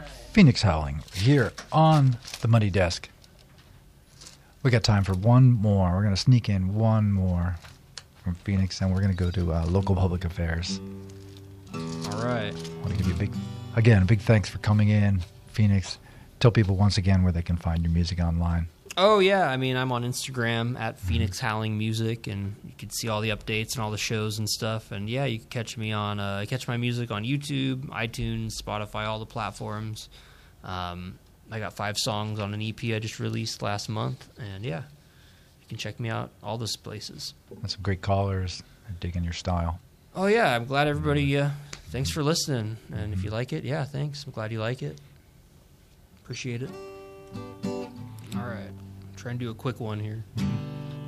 Phoenix Howling here on the Money Desk. We got time for one more. We're going to sneak in one more from Phoenix, and we're going to go to local public affairs. All right. I want to give you a big thanks for coming in, Phoenix. Tell people once again where they can find your music online. Oh, yeah. I mean, I'm on Instagram at Phoenix Howling Music, and you can see all the updates and all the shows and stuff. And, yeah, you can catch me on catch my music on YouTube, iTunes, Spotify, all the platforms. I got 5 songs on an EP I just released last month. And, yeah, you can check me out all those places. That's some great callers. I'm digging your style. Oh, yeah. I'm glad everybody thanks for listening. And if you like it, yeah, thanks. I'm glad you like it. Appreciate it. All right. Try and do a quick one here.